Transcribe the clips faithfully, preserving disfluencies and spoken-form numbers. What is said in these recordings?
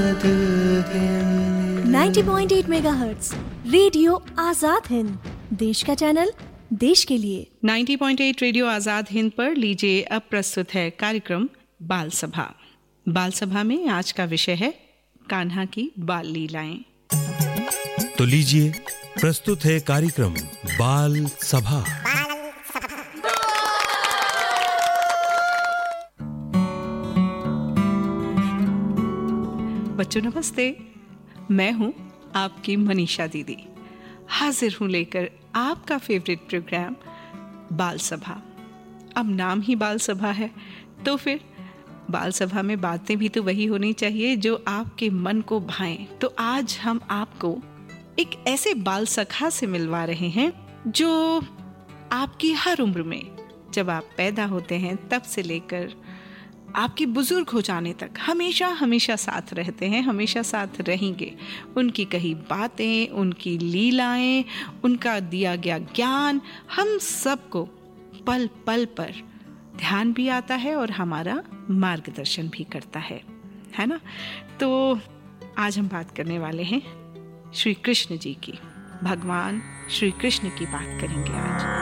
नब्बे पॉइंट आठ megahertz radio Azad Hind, देश का चैनल, देश के लिए। नब्बे पॉइंट आठ रेडियो आजाद हिंद पर लीजिए, अब प्रस्तुत है कार्यक्रम बाल सभा। बाल सभा में आज का विषय है कान्हा की बाल लीलाएं। तो लीजिए, प्रस्तुत है कार्यक्रम बाल सभा। बच्चों नमस्ते, मैं हूं आपकी मनीषा दीदी। हाजिर हूं लेकर आपका फेवरेट प्रोग्राम बाल सभा। अब नाम ही बाल सभा है, तो फिर बाल सभा में बातें भी तो वही होनी चाहिए जो आपके मन को भाएं। तो आज हम आपको एक ऐसे बाल सखा से मिलवा रहे हैं जो आपकी हर उम्र में, जब आप पैदा होते हैं तब से लेकर आपके बुजुर्ग हो जाने तक हमेशा हमेशा साथ रहते हैं, हमेशा साथ रहेंगे। उनकी कही बातें, उनकी लीलाएं, उनका दिया गया ज्ञान हम सबको पल पल पर ध्यान भी आता है और हमारा मार्गदर्शन भी करता है, है ना। तो आज हम बात करने वाले हैं श्री कृष्ण जी की। भगवान श्री कृष्ण की बात करेंगे आज।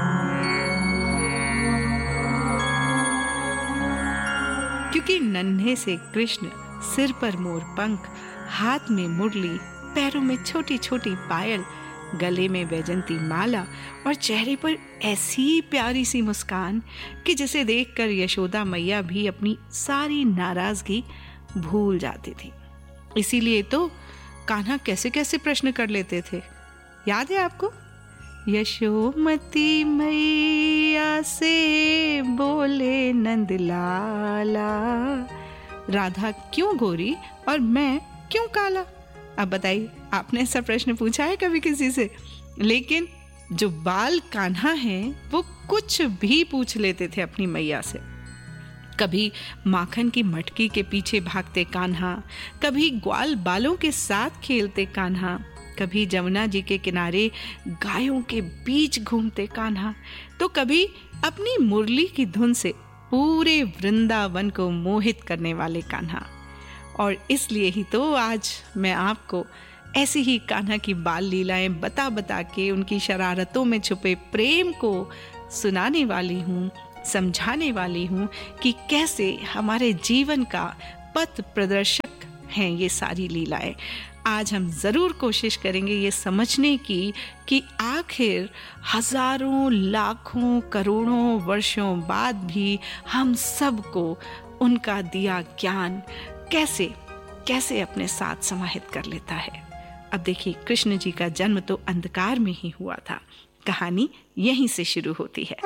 क्योंकि नन्हे से कृष्ण, सिर पर मोर पंख, हाथ में मुरली, पैरों में छोटी छोटी पायल, गले में वैजंती माला और चेहरे पर ऐसी प्यारी सी मुस्कान कि जिसे देखकर यशोदा मैया भी अपनी सारी नाराजगी भूल जाती थी। इसीलिए तो कान्हा कैसे कैसे प्रश्न कर लेते थे, याद है आपको? यशोमती मैया से बोले नंदलाला, राधा क्यों गोरी और मैं क्यों काला। अब बताइए, आपने ऐसा प्रश्न पूछा है कभी किसी से? लेकिन जो बाल कान्हा हैं वो कुछ भी पूछ लेते थे अपनी मैया से। कभी माखन की मटकी के पीछे भागते कान्हा, कभी ग्वाल बालों के साथ खेलते कान्हा, कभी जमुना जी के किनारे गायों के बीच घूमते कान्हा, तो कभी अपनी मुरली की धुन से पूरे वृंदावन को मोहित करने वाले कान्हा। और इसलिए ही तो आज मैं आपको ऐसी ही कान्हा की बाल लीलाएं बता बता के उनकी शरारतों में छुपे प्रेम को सुनाने वाली हूँ, समझाने वाली हूँ कि कैसे हमारे जीवन का पथ प्रदर्शक हैं ये सारी लीलाएं। आज हम ज़रूर कोशिश करेंगे ये समझने की कि आखिर हजारों, लाखों, करोड़ों वर्षों बाद भी हम सबको उनका दिया ज्ञान कैसे कैसे अपने साथ समाहित कर लेता है। अब देखिए, कृष्ण जी का जन्म तो अंधकार में ही हुआ था। कहानी यहीं से शुरू होती है।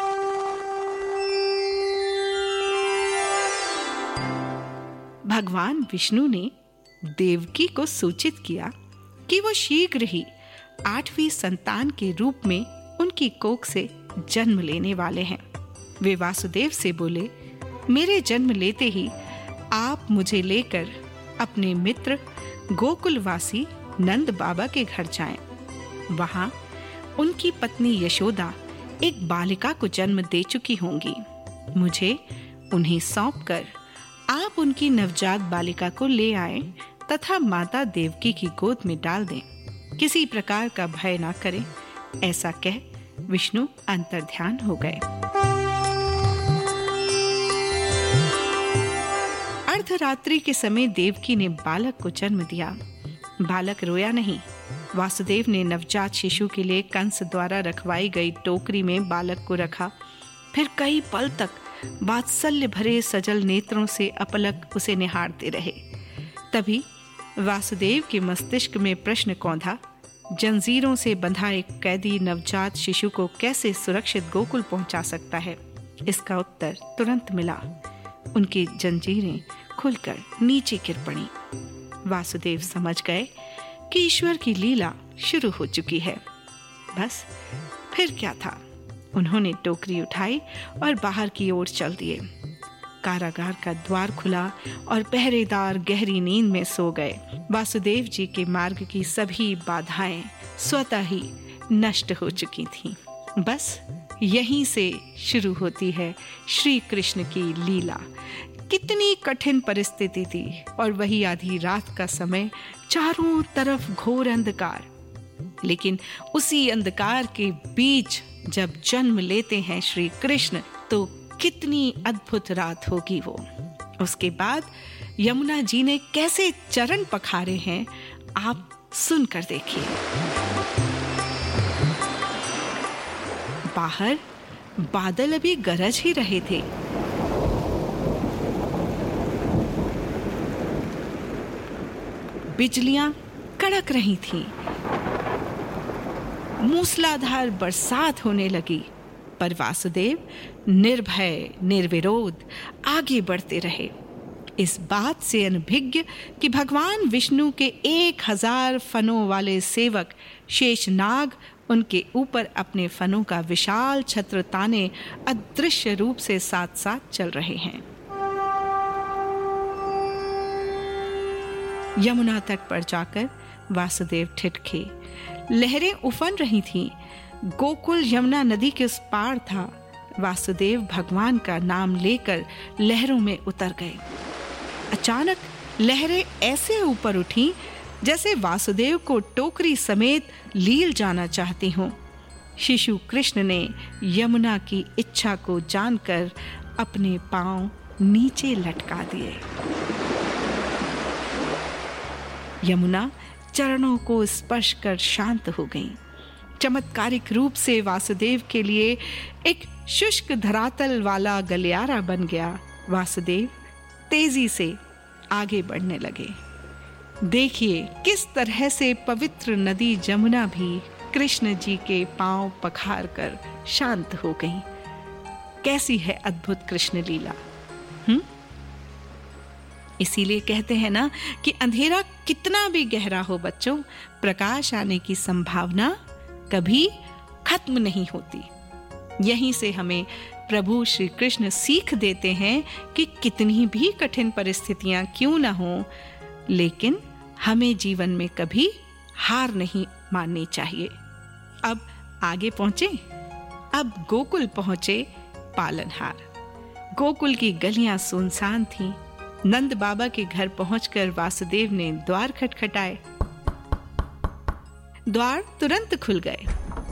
भगवान विष्णु ने देवकी को सूचित किया कि वो शीघ्र ही आठवीं संतान के रूप में उनकी कोख से जन्म लेने वाले हैं। वे वासुदेव से बोले, मेरे जन्म लेते ही आप मुझे लेकर अपने मित्र गोकुलवासी नंद बाबा के घर जाएं। वहां उनकी पत्नी यशोदा एक बालिका को जन्म दे चुकी होंगी। मुझे उन्हें सौंपकर आप उनकी नवजात बालिका को ले आएं तथा माता देवकी की गोद में डाल दें। किसी प्रकार का भय ना करें। ऐसा कह विष्णु अंतर्ध्यान हो गए। अर्धरात्रि के समय देवकी ने बालक को जन्म दिया। बालक रोया नहीं। वासुदेव ने नवजात शिशु के लिए कंस द्वारा रखवाई गई टोकरी में बालक को रखा। फिर कई पल तक वात्सल्य भरे सजल नेत्रों से अपलक उसे निहारते रहे। तभी वासुदेव के मस्तिष्क में प्रश्न कौंधा, जंजीरों से बंधा एक कैदी नवजात शिशु को कैसे सुरक्षित गोकुल पहुंचा सकता है? इसका उत्तर तुरंत मिला। उनकी जंजीरें खुलकर नीचे गिर पड़ी। वासुदेव समझ गए कि ईश्वर की लीला शुरू हो चुकी है। बस फिर क्या था? उन्होंने टोकरी उठाई और बाहर की ओर चल दिए। कारागार का द्वार खुला और पहरेदार गहरी नींद में सो गए। वासुदेव जी के मार्ग की सभी बाधाएं स्वतः ही नष्ट हो चुकी थीं। बस यहीं से शुरू होती है श्री कृष्ण की लीला। कितनी कठिन परिस्थिति थी, और वही आधी रात का समय, चारों तरफ घोर अंधकार। लेकिन उसी अंधकार के बीच जब जन्म लेते हैं श्री कृष्ण, तो कितनी अद्भुत रात होगी वो। उसके बाद यमुना जी ने कैसे चरण पखारे हैं, आप सुनकर देखिए। बाहर बादल अभी गरज ही रहे थे। बिजलियां कड़क रही थीं। मूसलाधार बरसात होने लगी, पर वासुदेव निर्भय निर्विरोध आगे बढ़ते रहे, इस बात से अनभिज्ञ कि भगवान विष्णु के एक हजार फनों वाले सेवक शेषनाग उनके ऊपर अपने फनों का विशाल छत्र ताने अदृश्य रूप से साथ साथ चल रहे हैं। यमुना तट पर जाकर वासुदेव ठिठके। लहरें उफन रही थीं। गोकुल यमुना नदी के उस पार था। वासुदेव भगवान का नाम लेकर लहरों में उतर गए। अचानक लहरें ऐसे ऊपर उठी जैसे वासुदेव को टोकरी समेत लील जाना चाहती हों। शिशु कृष्ण ने यमुना की इच्छा को जानकर अपने पांव नीचे लटका दिए। यमुना चरणों को स्पर्श कर शांत हो गई। चमत्कारिक रूप से वासुदेव के लिए एक शुष्क धरातल वाला गलियारा बन गया। वासुदेव तेजी से आगे बढ़ने लगे। देखिए किस तरह से पवित्र नदी जमुना भी कृष्ण जी के पांव पखार कर शांत हो गई। कैसी है अद्भुत कृष्ण लीला। हम्म इसीलिए कहते हैं ना कि अंधेरा कितना भी गहरा हो बच्चों, प्रकाश आने की संभावना कभी खत्म नहीं होती। यहीं से हमें प्रभु श्री कृष्ण सीख देते हैं कि कितनी भी कठिन परिस्थितियां क्यों ना हो, लेकिन हमें जीवन में कभी हार नहीं माननी चाहिए। अब आगे पहुंचे। अब गोकुल पहुंचे पालनहार। गोकुल की गलियां सुनसान थीं। नंद बाबा के घर पहुंचकर वासुदेव ने द्वार खटखटाए। द्वार तुरंत खुल गए।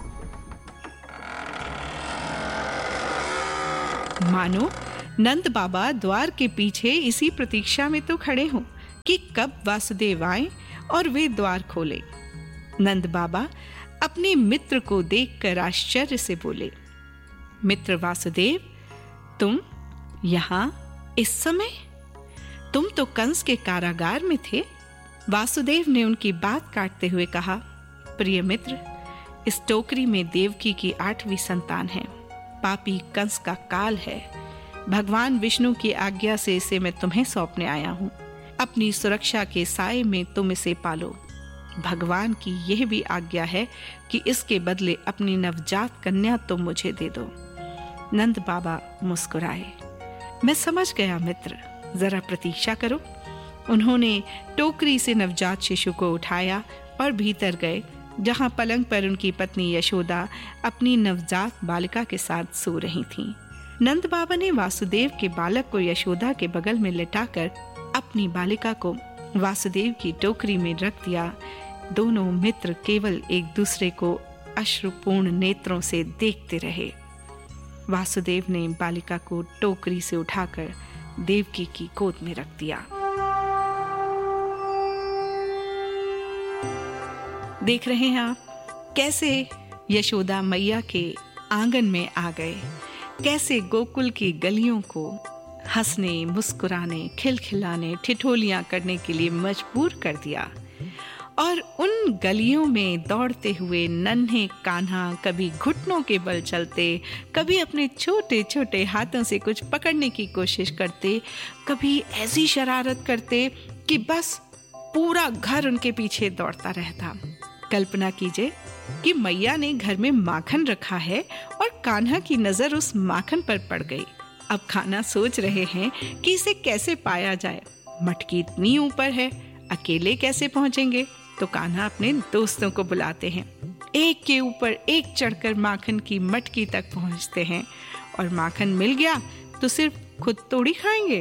मानो नंद बाबा द्वार के पीछे इसी प्रतीक्षा में तो खड़े हों कि कब वासुदेव आए और वे द्वार खोले। नंद बाबा अपने मित्र को देखकर आश्चर्य से बोले, मित्र वासुदेव, तुम यहां इस समय? तुम तो कंस के कारागार में थे। वासुदेव ने उनकी बात काटते हुए कहा, प्रिय मित्र, इस टोकरी में देवकी की आठवीं संतान है। पापी कंस का काल है। भगवान विष्णु की आज्ञा से इसे मैं तुम्हें सौंपने आया हूं। अपनी सुरक्षा के साए में तुम इसे पालो। भगवान की यह भी आज्ञा है कि इसके बदले अपनी नवजात कन्या तुम मुझे दे दो। नंद बाबा मुस्कुराए। मैं समझ गया मित्र, जरा प्रतीक्षा करो। उन्होंने टोकरी से नवजात शिशु को उठाया और भीतर गए, जहां पलंग पर उनकी पत्नी यशोदा अपनी नवजात बालिका के साथ सो रही थीं। नंद बाबा ने वासुदेव के बालक को यशोदा के बगल में लिटाकर अपनी बालिका को वासुदेव की टोकरी में रख दिया। दोनों मित्र केवल एक दूसरे को अश्रुपूर्ण नेत्रों से देखते रहे। वासुदेव ने बालिका को टोकरी से उठाकर देवकी की गोद में रख दिया। देख रहे हैं आप कैसे यशोदा मैया के आंगन में आ गए, कैसे गोकुल की गलियों को हंसने, मुस्कुराने, खिलखिलाने, ठिठोलियां करने के लिए मजबूर कर दिया। और उन गलियों में दौड़ते हुए नन्हे कान्हा कभी घुटनों के बल चलते, कभी अपने छोटे छोटे हाथों से कुछ पकड़ने की कोशिश करते, कभी ऐसी शरारत करते कि बस पूरा घर उनके पीछे दौड़ता रहता। कल्पना कीजिए कि मैया ने घर में माखन रखा है और कान्हा की नजर उस माखन पर पड़ गई। अब कान्हा सोच रहे हैं कि इसे कैसे पाया जाए। मटकी इतनी ऊपर है, अकेले कैसे पहुंचेंगे? तो कान्हा अपने दोस्तों को बुलाते हैं। एक के ऊपर एक चढ़कर माखन की मटकी तक पहुंचते हैं, और माखन मिल गया तो सिर्फ खुद थोड़ी खाएंगे,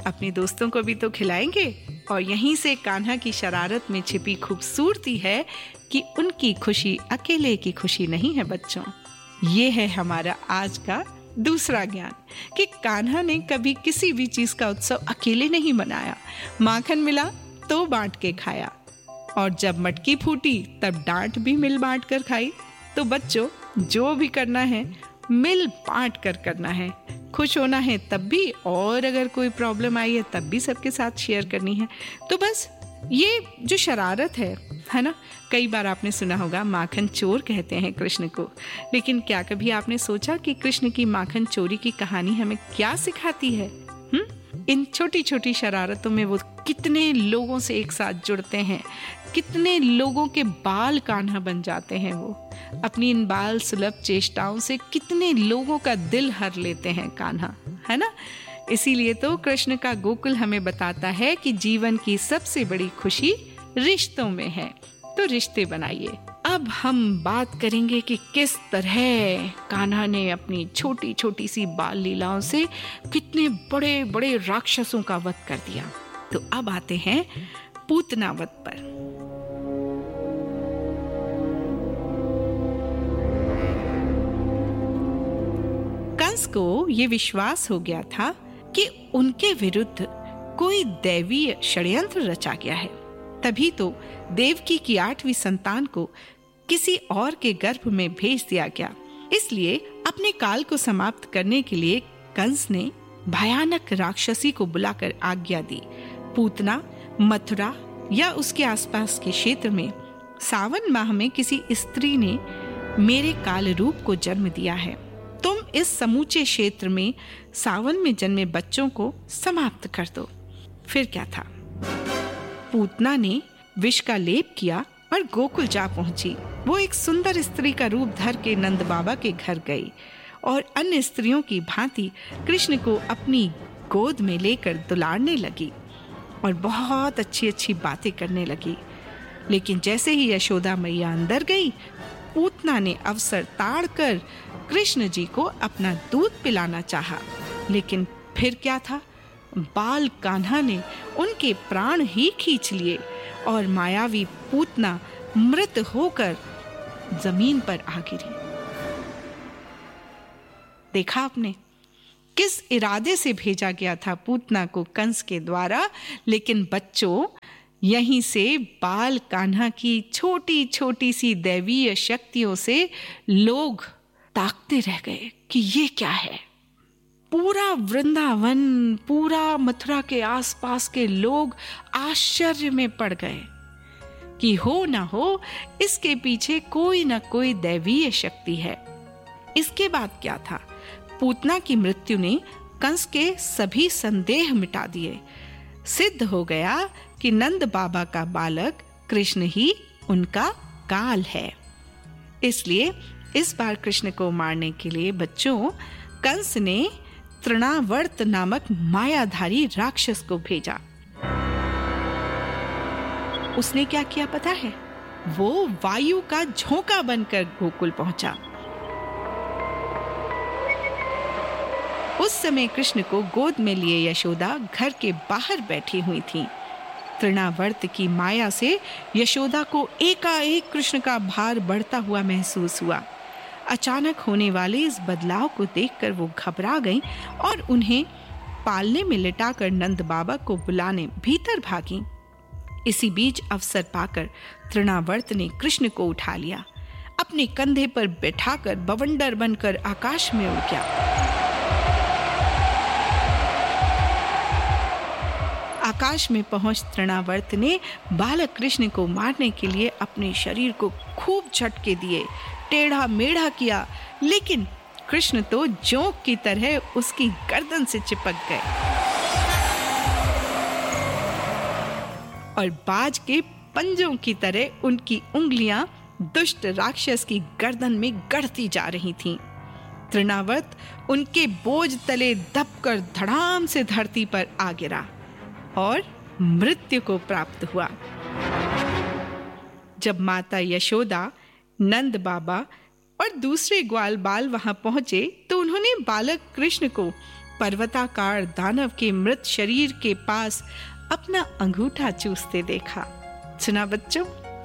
अपने दोस्तों को भी तो खिलाएंगे। और यहीं से कान्हा की शरारत में छिपी खूबसूरती है कि उनकी खुशी अकेले की खुशी नहीं है बच्चों। ये है हमारा आज का दूसरा ज्ञान कि कान्हा ने कभी किसी भी चीज का उत्सव अकेले नहीं मनाया। माखन मिला तो बांट के खाया, और जब मटकी फूटी तब डांट भी मिल बांट कर खाई। तो बच्चों, जो भी करना है मिल बांट कर करना है। खुश होना है तब भी, और अगर कोई प्रॉब्लम आई है तब भी सबके साथ शेयर करनी है। तो बस ये जो शरारत है है ना, कई बार आपने सुना होगा माखन चोर कहते हैं कृष्ण को। लेकिन क्या कभी आपने सोचा कि कृष्ण की माखन चोरी की कहानी हमें क्या सिखाती है? हुँ? इन छोटी छोटी शरारतों में वो कितने लोगों से एक साथ जुड़ते हैं, कितने लोगों के बाल कान्हा बन जाते हैं। वो अपनी इन बाल सुलभ चेष्टाओं से कितने लोगों का दिल हर लेते हैं कान्हा, है ना। इसीलिए तो कृष्ण का गोकुल हमें बताता है कि जीवन की सबसे बड़ी खुशी रिश्तों में है। तो रिश्ते बनाइए। अब हम बात करेंगे कि किस तरह कान्हा ने अपनी छोटी छोटी सी बाल लीलाओं से कितने बड़े बड़े राक्षसों का वध कर दिया। तो अब आते हैं पूतना वध पर। कंस को ये विश्वास हो गया था कि उनके विरुद्ध कोई दैवीय षड्यंत्र रचा गया है। तभी तो देवकी की आठवीं संतान को किसी और के गर्भ में भेज दिया गया। इसलिए अपने काल को समाप्त करने के लिए कंस ने भयानक राक्षसी को बुलाकर आज्ञा दी। पूतना मथुरा या उसके आसपास के क्षेत्र में सावन माह में किसी स्त्री ने मेरे काल रूप को जन्म दिया है। तुम इस समूचे क्षेत्र में सावन में जन्मे बच्चों को समाप्त कर दो। फिर क्या था, पूतना ने विष का लेप किया और गोकुल जा पहुंची। वो एक सुंदर स्त्री का रूप धर के नंद बाबा के घर गई और अन्य स्त्रियों की भांति कृष्ण को अपनी गोद में लेकर दुलारने लगी और बहुत अच्छी अच्छी बातें करने लगी। लेकिन जैसे ही यशोदा मैया अंदर गई, पूतना ने अवसर ताड़कर कृष्ण जी को अपना दूध पिलाना चाहा। लेकिन फिर क्या था, बाल कान्हा ने उनके प्राण ही खींच लिए और मायावी पूतना मृत होकर जमीन पर आ गिरी। देखा आपने किस इरादे से भेजा गया था पूतना को कंस के द्वारा। लेकिन बच्चों, यहीं से बाल कान्हा की छोटी छोटी सी दैवीय शक्तियों से लोग ताकते रह गए कि ये क्या है। पूरा वृंदावन, पूरा मथुरा के आसपास के लोग आश्चर्य में पड़ गए कि हो ना हो इसके पीछे कोई ना कोई दैवीय शक्ति है। इसके बाद क्या था, पूतना की मृत्यु ने कंस के सभी संदेह मिटा दिए। सिद्ध हो गया कि नंद बाबा का बालक कृष्ण ही उनका काल है। इसलिए इस बार कृष्ण को मारने के लिए बच्चों कंस ने तृणावर्त नामक मायाधारी राक्षस को भेजा। उसने क्या किया पता है? वो वायु का झोंका बनकर गोकुल पहुंचा। उस समय कृष्ण को गोद में लिए यशोदा घर के बाहर बैठी हुई थी। तृणावर्त की माया से यशोदा को एकाएक कृष्ण का भार बढ़ता हुआ महसूस हुआ। अचानक होने वाले इस बदलाव को देखकर वो घबरा गईं और उन्हें पालने में लिटाकर नंद बाबा को बुलाने भीतर भागी। इसी बीच अवसर पाकर तृणावर्त ने कृष्ण को उठा लिया, अपने कंधे पर बैठाकर बवंडर बनकर आकाश में उड़ गया। आकाश में पहुंच तृणावर्त ने बालक कृष्ण को मारने के लिए अपने शरीर को खूब झटके दिए, टेढ़ा मेढ़ा किया। लेकिन कृष्ण तो जोंक की तरह उसकी गर्दन से चिपक गए और बाज के पंजों की तरह उनकी उंगलियां दुष्ट राक्षस की गर्दन में गड़ती जा रही थीं। तृणावर्त उनके बोझ तले दबकर धड़ाम से धरती पर आ गिरा और मृत्यु को प्राप्त हुआ। जब माता यशोदा, नंद बाबा और दूसरे ग्वाल बाल वहां पहुंचे तो उन्होंने बालक कृष्ण को पर्वताकार दानव के मृत शरीर के पास अपना अंगूठा चूसते देखा। सुना बच्चों,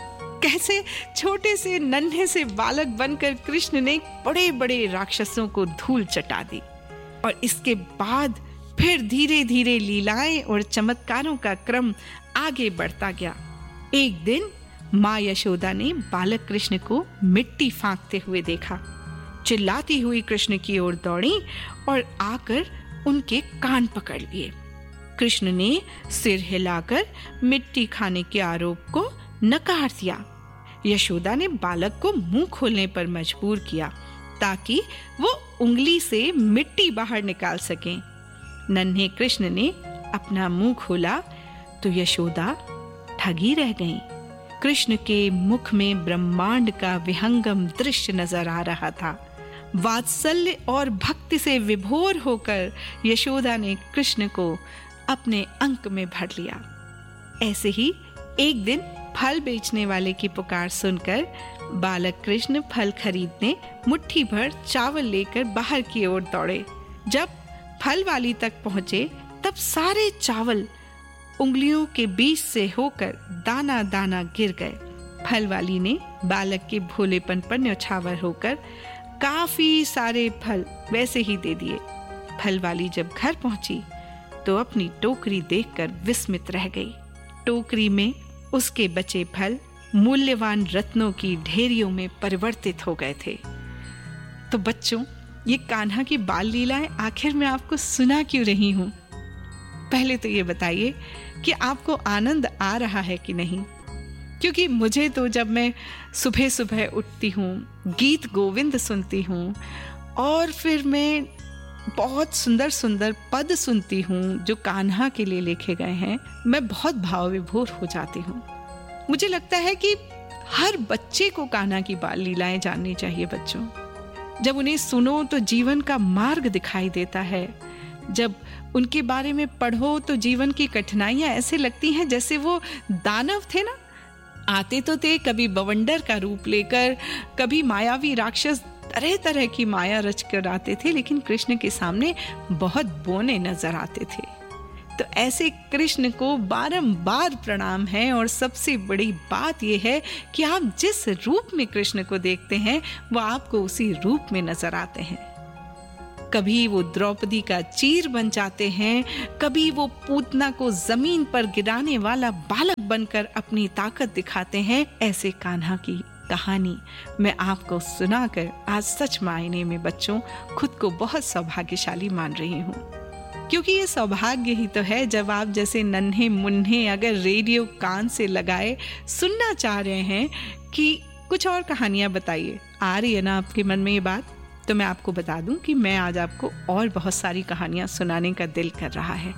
कैसे छोटे से नन्हे से बालक बनकर कृष्ण ने बड़े बड़े राक्षसों को धूल चटा दी। और इसके बाद फिर धीरे धीरे लीलाएं और चमत्कारों का क्रम आगे बढ़ता गया। एक दिन माँ यशोदा ने बालक कृष्ण को मिट्टी फांकते हुए देखा। चिल्लाती हुई कृष्ण की ओर दौड़ी और आकर उनके कान पकड़ लिए। कृष्ण ने सिर हिलाकर मिट्टी खाने के आरोप को नकार दिया। यशोदा ने बालक को मुंह खोलने पर मजबूर किया ताकि वो उंगली से मिट्टी बाहर निकाल सकें। नन्हे कृष्ण ने अपना मुंह खोला तो यशोदा ठगी रह गईं। कृष्ण के मुख में ब्रह्मांड का विहंगम दृश्य नजर आ रहा था। वात्सल्य और भक्ति से विभोर होकर यशोदा ने कृष्ण को अपने अंक में भर लिया। ऐसे ही एक दिन फल बेचने वाले की पुकार सुनकर बालक कृष्ण फल खरीदने मुट्ठी भर चावल लेकर बाहर की ओर दौड़े। जब फल वाली तक पहुंचे तब सारे चावल उंगलियों के बीच से होकर दाना दाना गिर गए। फल वाली ने बालक के भोलेपन पर न्यौछावर होकर काफी सारे फल वैसे ही दे दिए। फल वाली जब घर पहुंची तो अपनी टोकरी देखकर विस्मित रह गई। टोकरी में उसके बचे फल मूल्यवान रत्नों की ढेरियों में परिवर्तित हो गए थे। तो बच्चों, ये कान्हा की बाल लीलाएं आखिर मैं आपको सुना क्यों रही हूँ? पहले तो ये बताइए कि आपको आनंद आ रहा है कि नहीं? क्योंकि मुझे तो जब मैं सुबह सुबह उठती हूँ, गीत गोविंद सुनती हूँ और फिर मैं बहुत सुंदर सुंदर पद सुनती हूँ जो कान्हा के लिए लिखे गए हैं, मैं बहुत भाव विभोर हो जाती हूँ। मुझे लगता है कि हर बच्चे को कान्हा की बाल लीलाएं जाननी चाहिए बच्चों। जब उन्हें सुनो तो जीवन का मार्ग दिखाई देता है। जब उनके बारे में पढ़ो तो जीवन की कठिनाइयां ऐसे लगती हैं जैसे वो दानव थे ना, आते तो थे कभी बवंडर का रूप लेकर, कभी मायावी राक्षस तरह तरह की माया रच कर आते थे, लेकिन कृष्ण के सामने बहुत बोने नजर आते थे। तो ऐसे कृष्ण को बारंबार प्रणाम है। और सबसे बड़ी बात यह है कि आप जिस रूप में कृष्ण को देखते हैं वो आपको उसी रूप में नजर आते हैं। कभी वो द्रौपदी का चीर बन जाते हैं, कभी वो पूतना को जमीन पर गिराने वाला बालक बनकर अपनी ताकत दिखाते हैं। ऐसे कान्हा की कहानी मैं आपको सुनाकर आज सच मायने में बच्चों खुद को बहुत सौभाग्यशाली मान रही हूँ। क्योंकि ये सौभाग्य ही तो है जब आप जैसे नन्हे मुन्ने अगर रेडियो कान से लगाए सुनना चाह रहे हैं कि कुछ और कहानियां बताइए। आ रही है ना आपके मन में ये बात? तो मैं आपको बता दूं कि मैं आज आपको और बहुत सारी कहानियां सुनाने का दिल कर रहा है,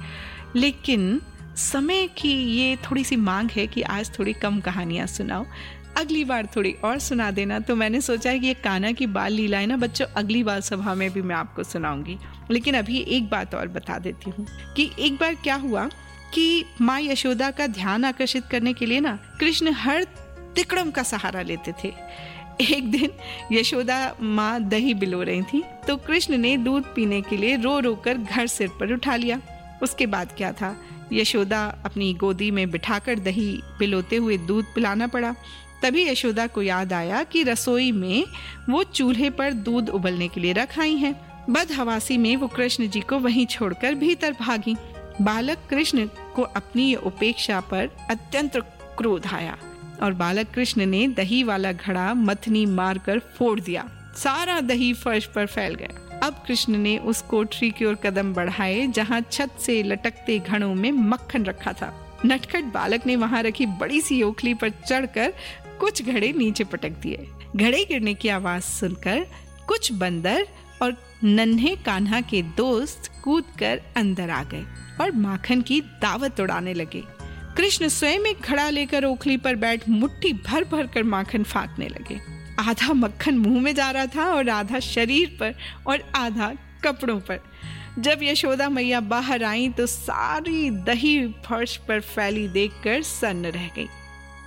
लेकिन समय की ये थोड़ी सी मांग है कि आज थोड़ी कम कहानियां सुनाओ, अगली बार थोड़ी और सुना देना। तो मैंने सोचा है कि ये कान्हा की बाल लीलाएं ना बच्चों अगली बाल सभा में भी मैं आपको सुनाऊंगी। लेकिन अभी एक बात और बता देती हूँ कि एक बार क्या हुआ कि माँ यशोदा का ध्यान आकर्षित करने के लिए ना कृष्ण हर तिकड़म का सहारा लेते थे। एक दिन यशोदा माँ दही बिलो रही थी तो कृष्ण ने दूध पीने के लिए रो रो कर घर सिर पर उठा लिया। उसके बाद क्या था, यशोदा अपनी गोदी में बिठाकर दही बिलोते हुए दूध पिलाना पड़ा। तभी यशोदा को याद आया कि रसोई में वो चूल्हे पर दूध उबलने के लिए रख आई हैं। बदहवासी में वो कृष्ण जी को वहीं छोड़कर भीतर भागी। बालक कृष्ण को अपनी ये उपेक्षा पर अत्यंत क्रोध आया और बालक कृष्ण ने दही वाला घड़ा मथनी मारकर फोड़ दिया। सारा दही फर्श पर फैल गया। अब कृष्ण ने उस कोठरी की ओर कदम बढ़ाए जहां छत से लटकते घड़ों में मक्खन रखा था। नटखट बालक ने वहां रखी बड़ी सी ओखली पर चढ़कर कुछ घड़े नीचे पटक दिए। घड़े गिरने की आवाज सुनकर कुछ बंदर और नन्हे कान्हा के दोस्त कूदकर अंदर आ गए और माखन की दावत उड़ाने लगे। कृष्ण स्वयं एक घड़ा लेकर ओखली पर बैठ मुट्ठी भर भर कर माखन फाँकने लगे। आधा मक्खन मुंह में जा रहा था और आधा शरीर पर और आधा कपड़ों पर। जब यशोदा मैया बाहर आई तो सारी दही फर्श पर फैली देखकर सन्न रह गई।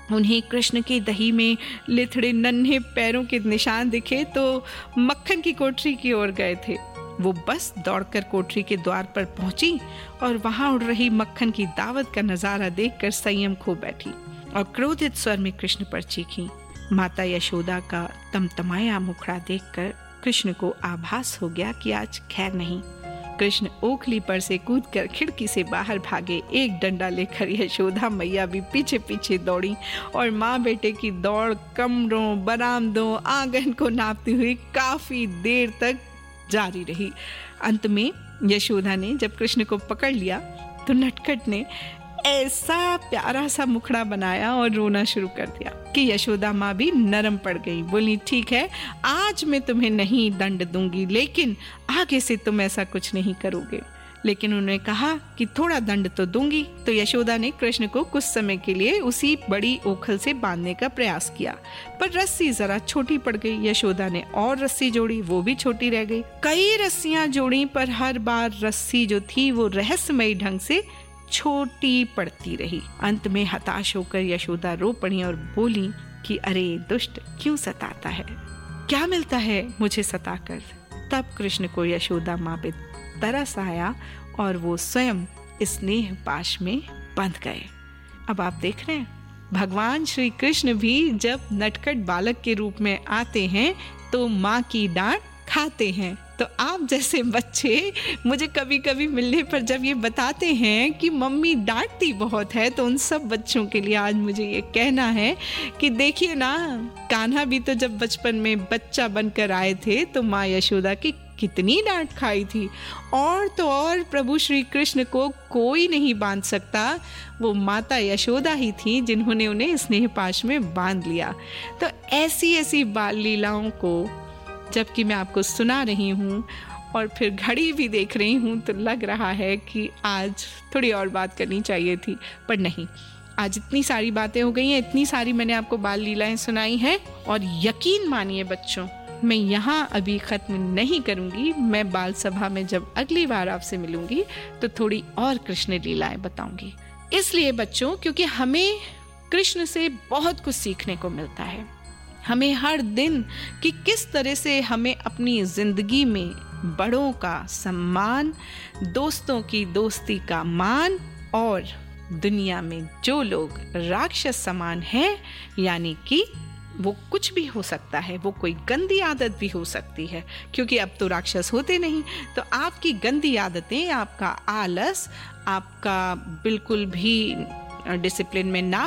उन्हें कृष्ण के दही में लिथड़े नन्हे पैरों के निशान दिखे तो मक्खन की कोठरी की ओर गए थे। वो बस दौड़कर कोठरी के द्वार पर पहुंची और वहां उड़ रही मक्खन की दावत का नजारा देखकर संयम खो बैठी और क्रोधित स्वर में कृष्ण पर चीखी। माता यशोदा का तमतमाया मुखड़ा देखकर कृष्ण को आभास हो गया कि आज खैर नहीं। कृष्ण ओखली पर से कूदकर खिड़की से बाहर भागे। एक डंडा लेकर यशोदा मैया भी पीछे पीछे दौड़ी और माँ बेटे की दौड़ कमरों, बरामदों, आंगन को नापती हुई काफी देर तक जारी रही। अंत में यशोदा ने जब कृष्ण को पकड़ लिया तो नटखट ने ऐसा प्यारा सा मुखड़ा बनाया और रोना शुरू कर दिया कि यशोदा माँ भी नरम पड़ गई। बोली, ठीक है, आज मैं तुम्हें नहीं दंड दूंगी, लेकिन आगे से तुम ऐसा कुछ नहीं करोगे। लेकिन उन्होंने कहा कि थोड़ा दंड तो दूंगी। तो यशोदा ने कृष्ण को कुछ समय के लिए उसी बड़ी ओखल से बांधने का प्रयास किया, पर रस्सी जरा छोटी पड़ गई। यशोदा ने और रस्सी जोड़ी, वो भी छोटी रह गई। कई रस्सियां जोड़ी, पर हर बार रस्सी जो थी वो रहस्यमयी ढंग से छोटी पड़ती रही। अंत में हताश होकर यशोदा रो पड़ी और बोली कि अरे दुष्ट, क्यों सताता है? क्या मिलता है मुझे सताकर? तब कृष्ण को यशोदा माँ पे तरस आया और वो स्वयं स्नेह पाश में बंध गए। अब आप देख रहे हैं, भगवान श्री कृष्ण भी जब नटखट बालक के रूप में आते हैं तो माँ की डांट खाते हैं। तो आप जैसे बच्चे मुझे कभी कभी मिलने पर जब ये बताते हैं कि मम्मी डांटती बहुत है, तो उन सब बच्चों के लिए आज मुझे ये कहना है कि देखिए ना, कान्हा भी तो जब बचपन में बच्चा बनकर आए थे तो माँ यशोदा की कितनी डांट खाई थी। और तो और प्रभु श्री कृष्ण को कोई नहीं बांध सकता, वो माता यशोदा ही थी जिन्होंने उन्हें स्नेह पाश में बांध लिया। तो ऐसी ऐसी बाल लीलाओं को जबकि मैं आपको सुना रही हूँ और फिर घड़ी भी देख रही हूँ तो लग रहा है कि आज थोड़ी और बात करनी चाहिए थी, पर नहीं, आज इतनी सारी बातें हो गई हैं, इतनी सारी मैंने आपको बाल लीलाएं सुनाई हैं। और यकीन मानिए बच्चों, मैं यहाँ अभी ख़त्म नहीं करूँगी। मैं बाल सभा में जब अगली बार आपसे मिलूँगी तो थोड़ी और कृष्ण लीलाएं बताऊँगी। इसलिए बच्चों, क्योंकि हमें कृष्ण से बहुत कुछ सीखने को मिलता है। हमें हर दिन कि किस तरह से हमें अपनी ज़िंदगी में बड़ों का सम्मान, दोस्तों की दोस्ती का मान, और दुनिया में जो लोग राक्षस समान हैं, यानी कि वो कुछ भी हो सकता है, वो कोई गंदी आदत भी हो सकती है, क्योंकि अब तो राक्षस होते नहीं। तो आपकी गंदी आदतें, आपका आलस, आपका बिल्कुल भी डिसिप्लिन में ना